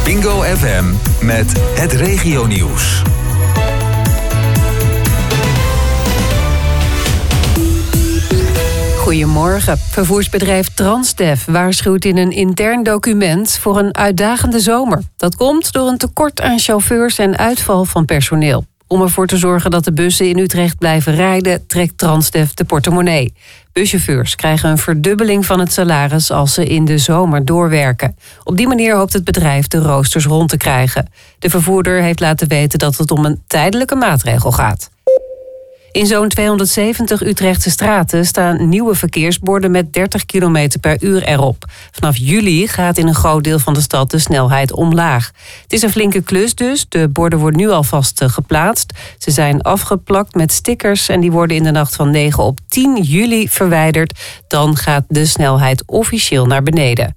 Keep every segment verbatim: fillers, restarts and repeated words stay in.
Bingo F M met het regionieuws. Goedemorgen. Vervoersbedrijf Transdev waarschuwt in een intern document voor een uitdagende zomer. Dat komt door een tekort aan chauffeurs en uitval van personeel. Om ervoor te zorgen dat de bussen in Utrecht blijven rijden, trekt Transdev de portemonnee. Buschauffeurs krijgen een verdubbeling van het salaris als ze in de zomer doorwerken. Op die manier hoopt het bedrijf de roosters rond te krijgen. De vervoerder heeft laten weten dat het om een tijdelijke maatregel gaat. In zo'n tweehonderdzeventig Utrechtse straten staan nieuwe verkeersborden met dertig kilometer per uur erop. Vanaf juli gaat in een groot deel van de stad de snelheid omlaag. Het is een flinke klus dus. De borden worden nu alvast geplaatst. Ze zijn afgeplakt met stickers en die worden in de nacht van negen op tien juli verwijderd. Dan gaat de snelheid officieel naar beneden.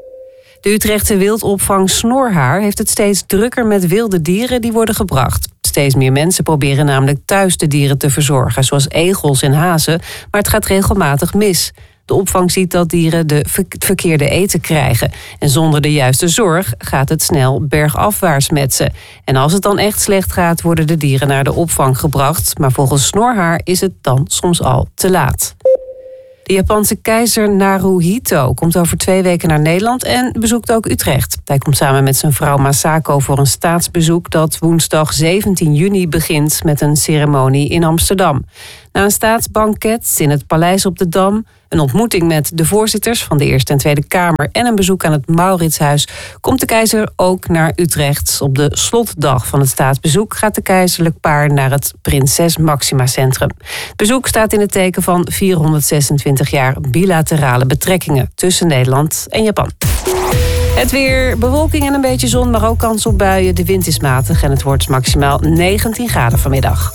De Utrechtse wildopvang Snorhaar heeft het steeds drukker met wilde dieren die worden gebracht. Steeds meer mensen proberen namelijk thuis de dieren te verzorgen, zoals egels en hazen, maar het gaat regelmatig mis. De opvang ziet dat dieren de verkeerde eten krijgen. En zonder de juiste zorg gaat het snel bergafwaarts met ze. En als het dan echt slecht gaat, worden de dieren naar de opvang gebracht. Maar volgens Snorhaar is het dan soms al te laat. De Japanse keizer Naruhito komt over twee weken naar Nederland en bezoekt ook Utrecht. Hij komt samen met zijn vrouw Masako voor een staatsbezoek dat woensdag zeventien juni begint met een ceremonie in Amsterdam. Na een staatsbanket in het Paleis op de Dam, een ontmoeting met de voorzitters van de Eerste en Tweede Kamer en een bezoek aan het Mauritshuis, komt de keizer ook naar Utrecht. Op de slotdag van het staatsbezoek gaat de keizerlijk paar naar het Prinses Maxima Centrum. Het bezoek staat in het teken van vierhonderdzesentwintig jaar bilaterale betrekkingen tussen Nederland en Japan. Het weer, bewolking en een beetje zon, maar ook kans op buien. De wind is matig en het wordt maximaal negentien graden vanmiddag.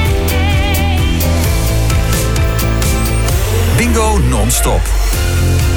Bingo non-stop.